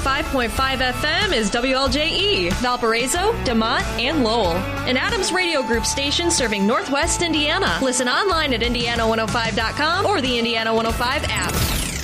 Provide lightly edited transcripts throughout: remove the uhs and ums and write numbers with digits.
105.5 FM is WLJE, Valparaiso, DeMont, and Lowell. An Adams Radio Group station serving Northwest Indiana. Listen online at Indiana105.com or the Indiana 105 app.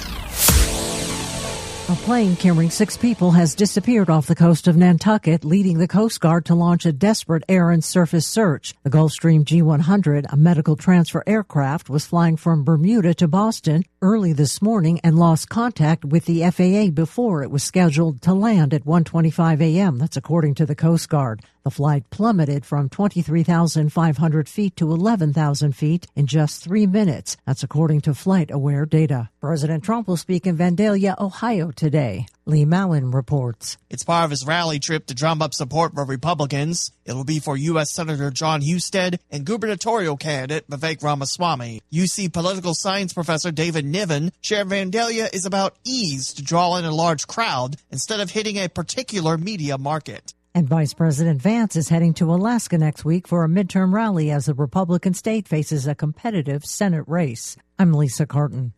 A plane carrying 6 people has disappeared off the coast of Nantucket, leading the Coast Guard to launch a desperate air and surface search. The Gulfstream G100, a medical transfer aircraft, was flying from Bermuda to Boston early this morning and lost contact with the FAA before it was scheduled to land at 1:25 a.m. That's according to the Coast Guard. The flight plummeted from 23,500 feet to 11,000 feet in just 3 minutes. That's according to FlightAware data. President Trump will speak in Vandalia, Ohio today. Lee Mowen reports. It's part of his rally trip to drum up support for Republicans. It will be for U.S. Senator John Husted and gubernatorial candidate Vivek Ramaswamy. UC political science professor David Niven shared Vandalia is about ease to draw in a large crowd instead of hitting a particular media market. And Vice President Vance is heading to Alaska next week for a midterm rally as the Republican state faces a competitive Senate race. I'm Lisa Carton.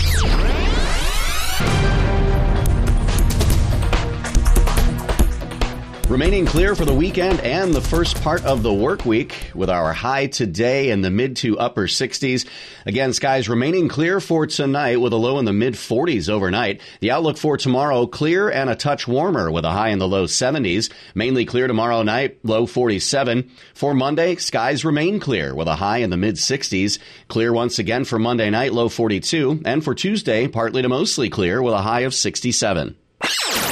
Remaining clear for the weekend and the first part of the work week with our high today in the mid to upper 60s. Again, skies remaining clear for tonight with a low in the mid 40s overnight. The outlook for tomorrow, clear and a touch warmer with a high in the low 70s. Mainly clear tomorrow night, low 47. For Monday, skies remain clear with a high in the mid 60s. Clear once again for Monday night, low 42. And for Tuesday, partly to mostly clear with a high of 67.